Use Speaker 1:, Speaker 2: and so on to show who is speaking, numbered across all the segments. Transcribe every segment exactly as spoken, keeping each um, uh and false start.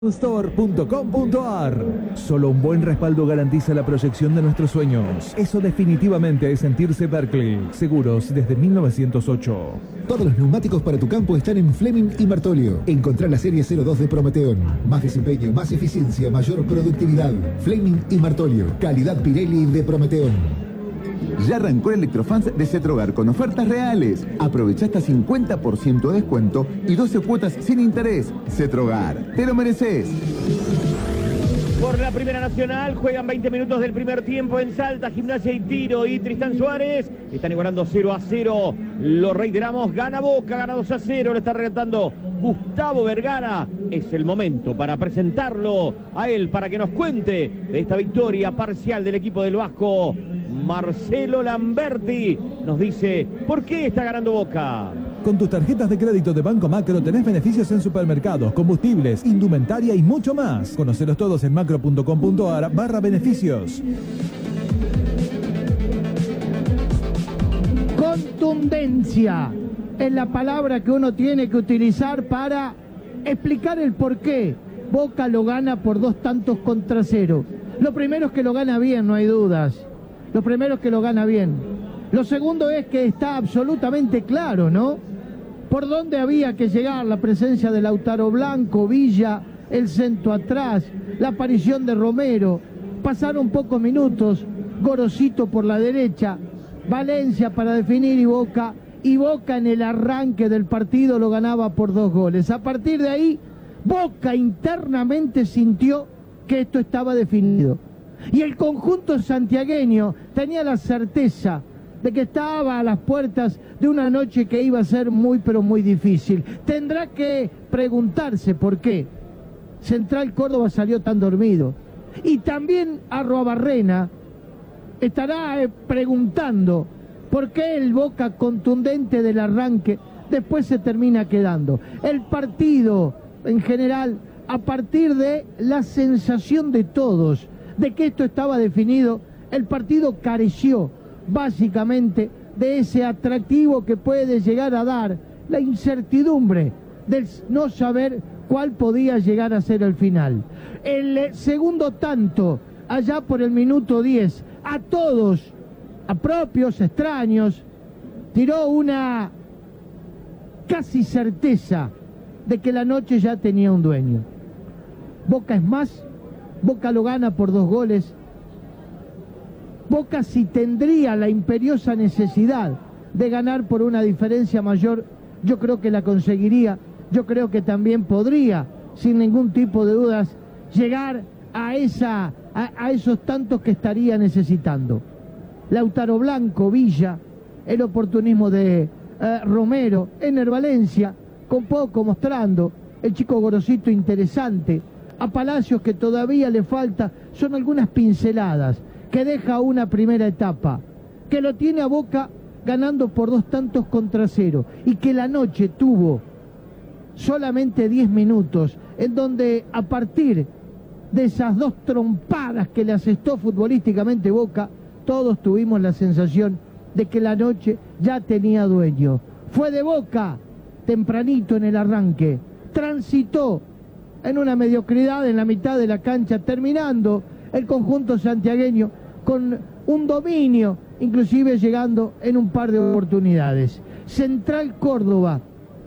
Speaker 1: store punto com punto ar. Solo un buen respaldo garantiza la proyección de nuestros sueños. Eso definitivamente es sentirse Berkeley. Seguros desde mil novecientos ocho.
Speaker 2: Todos los neumáticos para tu campo están en Fleming y Martolio. Encontrá la serie cero dos de Prometeon. Más desempeño, más eficiencia, mayor productividad. Fleming y Martolio. Calidad Pirelli de Prometeon.
Speaker 3: Ya arrancó el Electrofans de Cetrogar con ofertas reales. Aprovecha hasta cincuenta por ciento de descuento y doce cuotas sin interés. Cetrogar, te lo mereces.
Speaker 4: Por la Primera Nacional juegan veinte minutos del primer tiempo en Salta, Gimnasia y Tiro y Tristán Suárez están igualando cero a cero. Lo reiteramos, gana Boca, gana dos a cero, lo está relatando Gustavo Vergara. Es el momento para presentarlo a él, para que nos cuente de esta victoria parcial del equipo del Vasco. Marcelo Lamberti nos dice por qué está ganando Boca.
Speaker 1: Con tus tarjetas de crédito de Banco Macro tenés beneficios en supermercados, combustibles, indumentaria y mucho más. Conocelos todos en macro punto com punto ar barra beneficios.
Speaker 5: Contundencia es la palabra que uno tiene que utilizar para explicar el por qué Boca lo gana por dos tantos contra cero. Lo primero es que lo gana bien, no hay dudas. Lo primero es que lo gana bien. Lo segundo es que está absolutamente claro, ¿no? Por dónde había que llegar, la presencia de Lautaro Blanco, Villa, el centro atrás, la aparición de Romero. Pasaron pocos minutos, Gorosito por la derecha, Valencia para definir y Boca, y Boca en el arranque del partido lo ganaba por dos goles. A partir de ahí, Boca internamente sintió que esto estaba definido. Y el conjunto santiagueño tenía la certeza de que estaba a las puertas de una noche que iba a ser muy pero muy difícil. Tendrá que preguntarse por qué Central Córdoba salió tan dormido. Y también Arruabarrena estará eh, preguntando por qué el Boca contundente del arranque después se termina quedando. El partido en general, a partir de la sensación de todos de que esto estaba definido, el partido careció básicamente de ese atractivo que puede llegar a dar la incertidumbre del no saber cuál podía llegar a ser el final. El segundo tanto, allá por el minuto diez, a todos, a propios, extraños, tiró una casi certeza de que la noche ya tenía un dueño. Boca es más, Boca lo gana por dos goles. Boca, si tendría la imperiosa necesidad de ganar por una diferencia mayor, yo creo que la conseguiría. Yo creo que también podría, sin ningún tipo de dudas, llegar a, esa, a, a esos tantos que estaría necesitando. Lautaro Blanco, Villa, el oportunismo de eh, Romero, Ener Valencia, con poco mostrando, el chico Gorosito interesante, a Palacios que todavía le falta, son algunas pinceladas que deja una primera etapa, que lo tiene a Boca ganando por dos tantos contra cero, y que la noche tuvo solamente diez minutos, en donde a partir de esas dos trompadas que le asestó futbolísticamente Boca, todos tuvimos la sensación de que la noche ya tenía dueño. Fue de Boca tempranito en el arranque, transitó en una mediocridad en la mitad de la cancha, terminando el conjunto santiagueño con un dominio, inclusive llegando en un par de oportunidades. Central Córdoba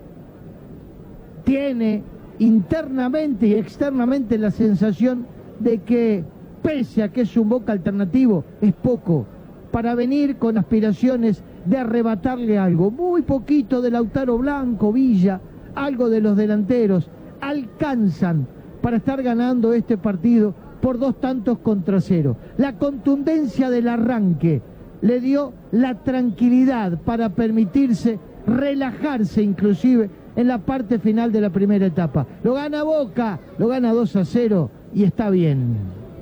Speaker 5: tiene internamente y externamente la sensación de que, pese a que es un Boca alternativo, es poco para venir con aspiraciones de arrebatarle algo. Muy poquito de Lautaro Blanco, Villa, algo de los delanteros, alcanzan para estar ganando este partido por dos tantos contra cero. La contundencia del arranque le dio la tranquilidad para permitirse relajarse inclusive en la parte final de la primera etapa. Lo gana Boca, lo gana dos a cero y está bien.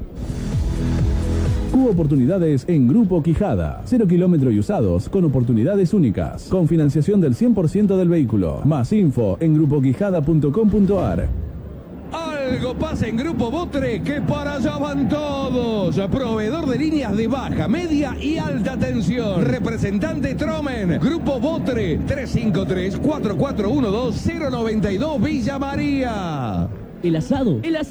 Speaker 6: Hubo oportunidades en Grupo Quijada. Cero kilómetro y usados con oportunidades únicas. Con financiación del cien por ciento del vehículo. Más info en grupo quijada punto com punto ar.
Speaker 7: Algo pasa en Grupo Botre, que para allá van todos. Proveedor de líneas de baja, media y alta tensión. Representante Tromen. Grupo Botre, tres cinco tres, cuatro cuatro uno dos, cero nueve dos, Villa María.
Speaker 8: El asado. El asado.